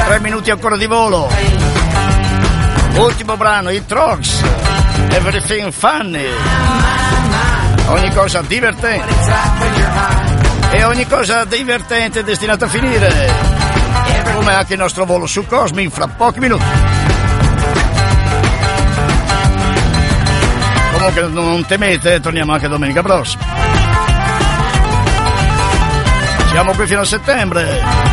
3 minuti ancora di volo. Ultimo brano, i Trogs, Everything Funny. Ogni cosa divertente. E ogni cosa divertente è destinata a finire. Come anche il nostro volo su Cosmi fra pochi minuti. Comunque non temete, torniamo anche domenica prossima. Siamo qui fino a settembre.